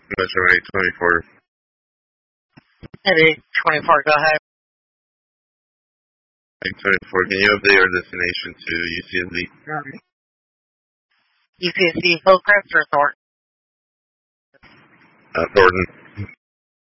Metro 824. At 824, go ahead. 824, can you update our destination to UCSD? UCSD Hillcrest or Thornton? Thornton.